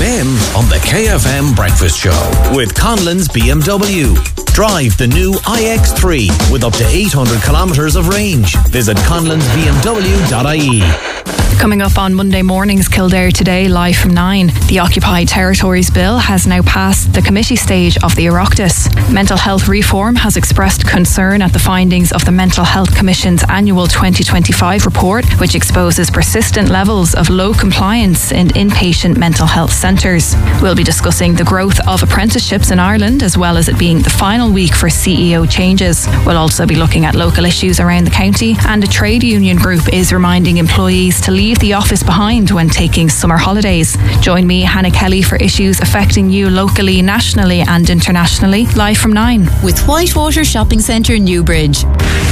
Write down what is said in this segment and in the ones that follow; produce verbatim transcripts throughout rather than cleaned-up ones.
in on the K F M Breakfast Show with Conlon's B M W. Drive the new I X three with up to eight hundred kilometres of range. Visit conlons b m w dot i e. Coming up on Monday morning's Kildare Today, live from nine. The Occupied Territories Bill has now passed the committee stage of the Oireachtas. Mental health reform has expressed concern at the findings of the Mental Health Commission's annual twenty twenty-five report, which exposes persistent levels of low compliance in inpatient mental health centres. We'll be discussing the growth of apprenticeships in Ireland, as well as it being the final week for C E O changes. We'll also be looking at local issues around the county, and a trade union group is reminding employees to leave the office behind when taking summer holidays. Join me, Hannah Kelly, for issues affecting you locally, nationally and internationally, live from nine. With Whitewater Shopping Centre, Newbridge.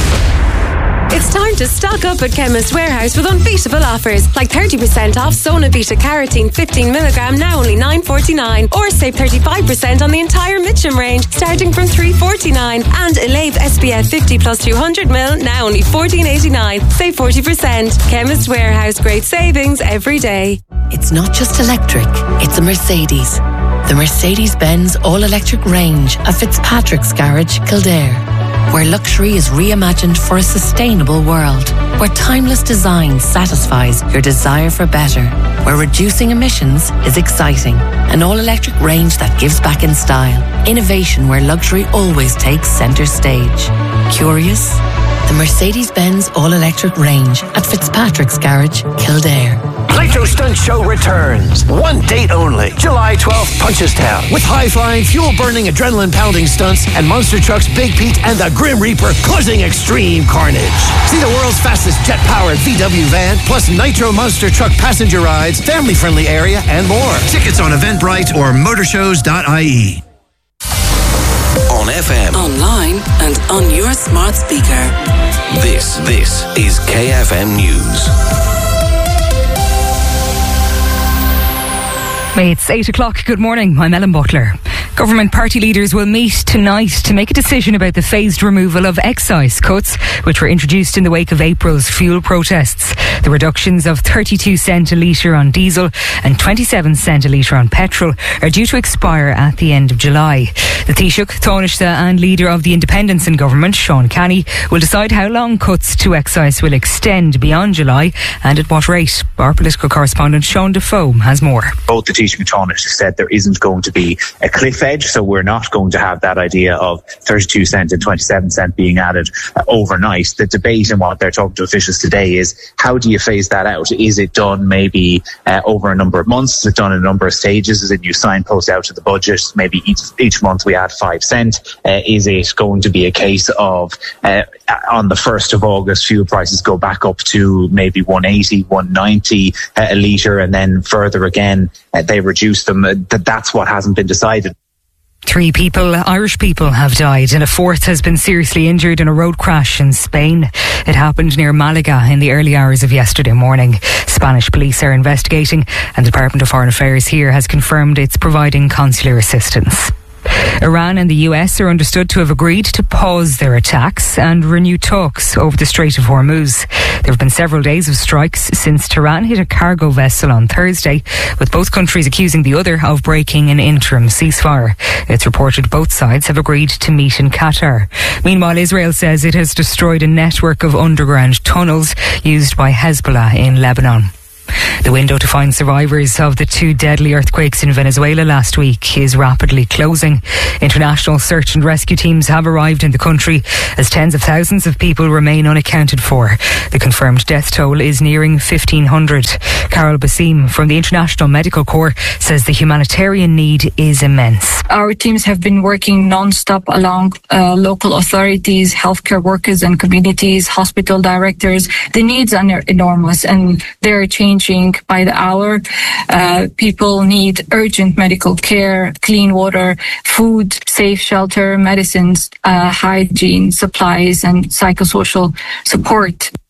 It's time to stock up at Chemist Warehouse with unbeatable offers, like thirty percent off Sonavita Carotene fifteen milligram, now only nine forty-nine, or save thirty-five percent on the entire Mitchum range, starting from three forty-nine, and Elave S P F fifty plus two hundred mil, now only fourteen eighty-nine, save forty percent. Chemist Warehouse, great savings every day. It's not just electric, it's a Mercedes. The Mercedes-Benz all-electric range of Fitzpatrick's Garage, Kildare, where luxury is reimagined for a sustainable world, where timeless design satisfies your desire for better, where reducing emissions is exciting. An all-electric range that gives back in style. Innovation where luxury always takes centre stage. Curious? The Mercedes-Benz all-electric range at Fitzpatrick's Garage, Kildare. Electro Stunt Show returns. One date only. July twelfth, Punchestown. With high-flying, fuel-burning, adrenaline-pounding stunts and Monster Trucks Big Pete and the Grim Reaper causing extreme carnage. See the world's fastest jet-powered V W van, plus Nitro Monster Truck passenger rides, family-friendly area, and more. Tickets on Eventbrite or motorshows dot I E. On F M, online and on your smart speaker. This, this is K F M News. It's eight o'clock. Good morning. I'm Ellen Butler. Government party leaders will meet tonight to make a decision about the phased removal of excise cuts, which were introduced in the wake of April's fuel protests. The reductions of thirty-two cent a litre on diesel and twenty-seven cent a litre on petrol are due to expire at the end of July. The Taoiseach, Taoiseach and leader of the Independents in government, Sean Canny, will decide how long cuts to excise will extend beyond July and at what rate. Our political correspondent Sean Defoe has more. Both the Taoiseach and Taoiseach said there isn't going to be a cliff edge, so we're not going to have that idea of thirty-two cent and twenty-seven cent being added uh, overnight. The debate and what they're talking to officials today is, how do you phase that out? Is it done maybe uh, over a number of months? Is it done in a number of stages? Is it you signpost out to the budget? Maybe each each month we add five cent. Uh, is it going to be a case of uh, on the first of August fuel prices go back up to maybe one eighty, one ninety uh, a litre, and then further again uh, they reduce them? Uh, that that's what hasn't been decided. Three people, Irish people, have died and a fourth has been seriously injured in a road crash in Spain. It happened near Malaga in the early hours of yesterday morning. Spanish police are investigating and the Department of Foreign Affairs here has confirmed it's providing consular assistance. Iran and the U S are understood to have agreed to pause their attacks and renew talks over the Strait of Hormuz. There have been several days of strikes since Tehran hit a cargo vessel on Thursday, with both countries accusing the other of breaking an interim ceasefire. It's reported both sides have agreed to meet in Qatar. Meanwhile, Israel says it has destroyed a network of underground tunnels used by Hezbollah in Lebanon. The window to find survivors of the two deadly earthquakes in Venezuela last week is rapidly closing. International search and rescue teams have arrived in the country as tens of thousands of people remain unaccounted for. The confirmed death toll is nearing fifteen hundred. Carol Basim from the International Medical Corps says the humanitarian need is immense. Our teams have been working non-stop along uh, local authorities, healthcare workers and communities, hospital directors. The needs are enormous and they're changing by the hour. Uh, people need urgent medical care, clean water, food, safe shelter, medicines, uh, hygiene, supplies and psychosocial support.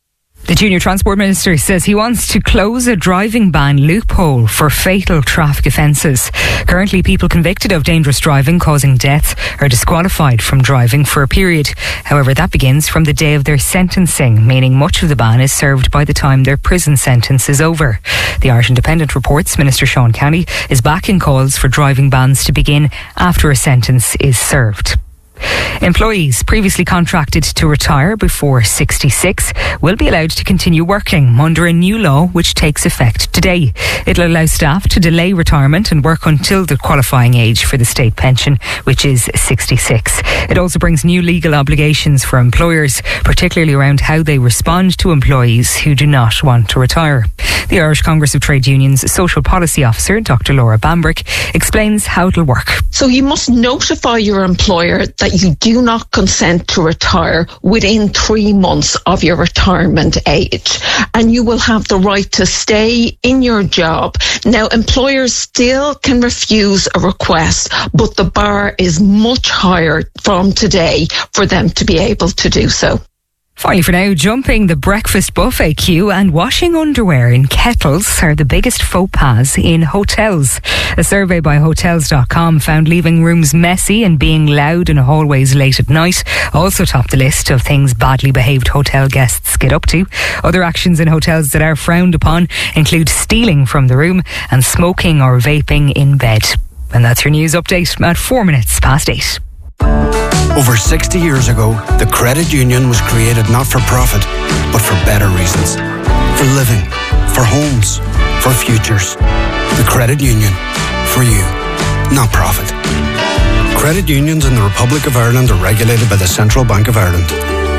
The Junior Transport Minister says he wants to close a driving ban loophole for fatal traffic offences. Currently, people convicted of dangerous driving causing death are disqualified from driving for a period. However, that begins from the day of their sentencing, meaning much of the ban is served by the time their prison sentence is over. The Irish Independent reports Minister Sean Cowney is backing calls for driving bans to begin after a sentence is served. Employees previously contracted to retire before sixty-six will be allowed to continue working under a new law which takes effect today. It'll allow staff to delay retirement and work until the qualifying age for the state pension, which is sixty-six. It also brings new legal obligations for employers, particularly around how they respond to employees who do not want to retire. The Irish Congress of Trade Unions Social Policy Officer, Doctor Laura Bambrick, explains how it'll work. So you must notify your employer that you do not consent to retire within three months of your retirement age, and you will have the right to stay in your job. Now, employers still can refuse a request, but the bar is much higher from today for them to be able to do so. Finally for now, jumping the breakfast buffet queue and washing underwear in kettles are the biggest faux pas in hotels. A survey by hotels dot com found leaving rooms messy and being loud in hallways late at night also topped the list of things badly behaved hotel guests get up to. Other actions in hotels that are frowned upon include stealing from the room and smoking or vaping in bed. And that's your news update at four minutes past eight. Over sixty years ago, the credit union was created not for profit, but for better reasons. For living, for homes, for futures. The credit union. For you, not profit. Credit unions in the Republic of Ireland are regulated by the Central Bank of Ireland.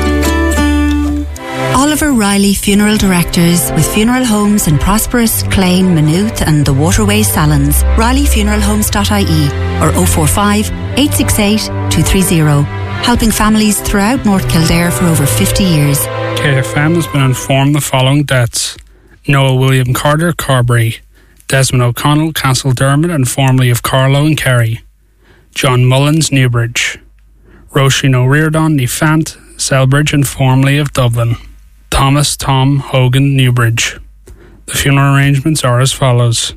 Oliver Riley Funeral Directors with funeral homes in Prosperous, Clane, Maynooth and the Waterway Salons. Riley Funeral Homes dot I E or oh four five, eight six eight, two three zero. Helping families throughout North Kildare for over fifty years. K F M has been informed the following deaths: Noah William Carter, Carbery; Desmond O'Connell, Castledermot and formerly of Carlow and Kerry; John Mullins, Newbridge; Roisin O'Riordan, Nephant, Selbridge and formerly of Dublin; Thomas Tom Hogan, Newbridge. The funeral arrangements are as follows: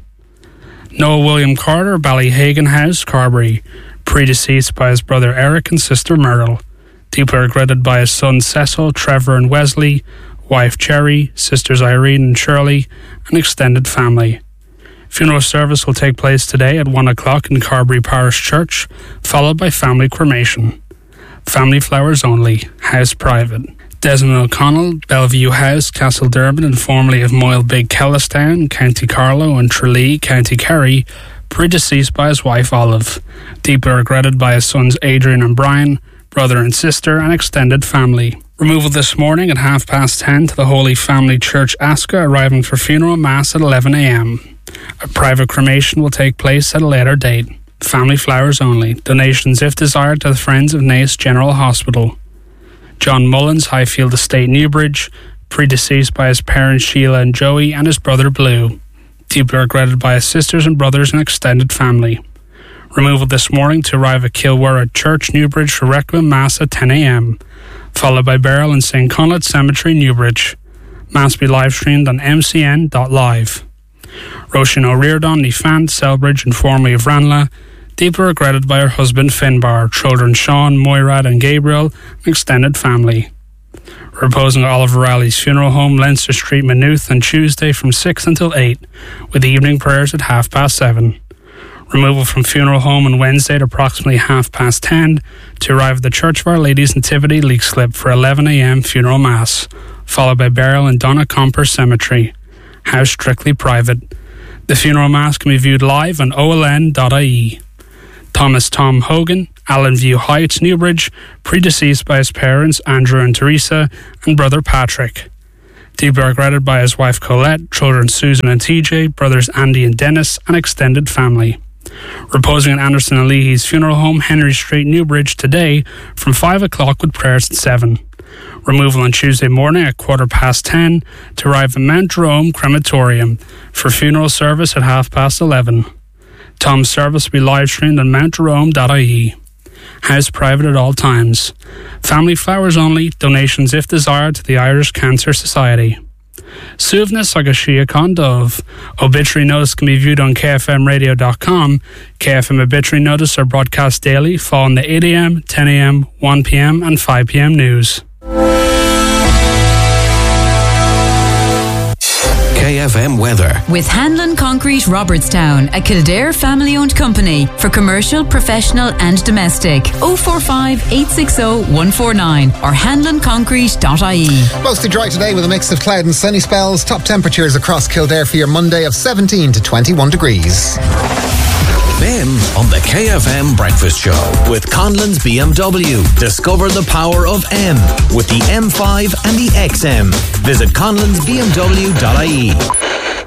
Noah William Carter, Ballyhagan House, Carbery, predeceased by his brother Eric and sister Myrtle, deeply regretted by his sons Cecil, Trevor and Wesley, wife Cherry, sisters Irene and Shirley, and extended family. Funeral service will take place today at one o'clock in Carbery Parish Church, followed by family cremation. Family flowers only, house private. Desmond O'Connell, Bellevue House, Castledermot and formerly of Moyle Big Kellistown, County Carlow and Tralee, County Kerry, predeceased by his wife Olive, deeply regretted by his sons Adrian and Brian, brother and sister and extended family. Removal this morning at half past ten to the Holy Family Church Asca, arriving for funeral mass at eleven a.m. A private cremation will take place at a later date. Family flowers only. Donations if desired to the Friends of Naas General Hospital. John Mullins, Highfield Estate, Newbridge, predeceased by his parents Sheila and Joey and his brother Blue, deeply regretted by his sisters and brothers and extended family. Removal this morning to arrive at Kilworra Church, Newbridge for Requiem Mass at ten a.m, followed by burial in Saint Conleth Cemetery, Newbridge. Mass be live streamed on m c n dot live. Roisin O'Riordan, Nephant, Selbridge and formerly of Ranelagh, deeply regretted by her husband Finbar, children Sean, Moirad and Gabriel, and extended family. Reposing at Oliver Riley's funeral home, Leinster Street, Maynooth, on Tuesday from six until eight, with evening prayers at half past seven. Removal from funeral home on Wednesday at approximately half past ten to arrive at the Church of Our Lady's Nativity, Leixlip for eleven a.m. funeral mass, followed by burial in Donnacomper Cemetery. House strictly private. The funeral mass can be viewed live on o l n dot i e. Thomas Tom Hogan, Allen View Heights, Newbridge, predeceased by his parents Andrew and Teresa and brother Patrick. Deeply regretted by his wife Colette, children Susan and T J, brothers Andy and Dennis, and extended family. Reposing in Anderson and Leahy's funeral home, Henry Street, Newbridge, today from five o'clock with prayers at seven. Removal on Tuesday morning at quarter past ten to arrive at Mount Jerome Crematorium for funeral service at half past eleven. Tom's service will be live streamed on mount jerome dot i e. House private at all times. Family flowers only, donations if desired to the Irish Cancer Society. Suivnas agus Siacon Dove. Obituary notice can be viewed on K F M radio dot com. K F M obituary notice are broadcast daily following the eight a.m, ten a.m, one p.m and five p.m news. K F M weather. With Hanlon Concrete Robertstown, a Kildare family-owned company for commercial, professional and domestic. oh four five, eight six oh, one four nine or hanlon concrete dot I E. Mostly dry today with a mix of cloud and sunny spells. Top temperatures across Kildare for your Monday of seventeen to twenty-one degrees. Then on the K F M Breakfast Show with Conlon's B M W. Discover the power of M with the M five and the X M. Visit conlons b m w dot I E.